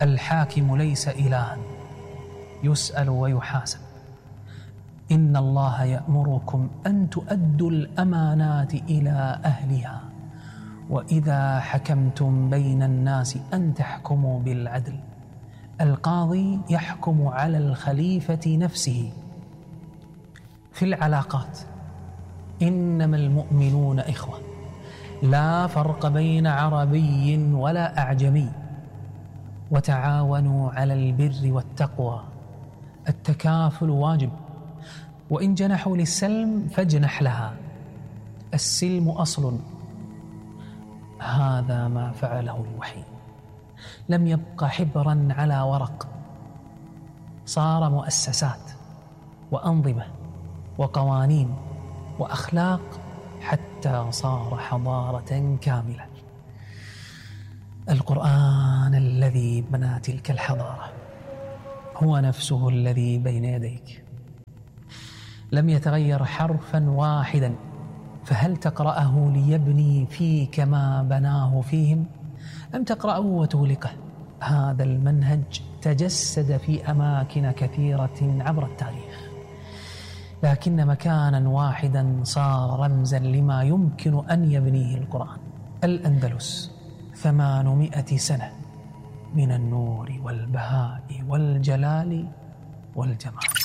الحاكم ليس إلها يسأل ويحاسب. إن الله يأمركم أن تؤدوا الأمانات إلى أهلها وإذا حكمتم بين الناس أن تحكموا بالعدل. القاضي يحكم على الخليفة نفسه. في العلاقات إنما المؤمنون إخوة، لا فرق بين عربي ولا أعجمي. وتعاونوا على البر والتقوى. التكافل واجب، وإن جنحوا للسلم فاجنح لها. السلم أصل. هذا ما فعله الوحي. لم يبق حبرا على ورق، صار مؤسسات وأنظمة وقوانين وأخلاق حتى صار حضارة كاملة. القرآن الذي بنى تلك الحضارة هو نفسه الذي بين يديك. لم يتغير حرفا واحدا، فهل تقرأه ليبني فيك ما بناه فيهم أم تقرأه وتغلقه؟ هذا المنهج تجسد في أماكن كثيرة عبر التاريخ، لكن مكانا واحدا صار رمزا لما يمكن أن يبنيه القرآن. الأندلس 800 سنة من النور والبهاء والجلال والجمال.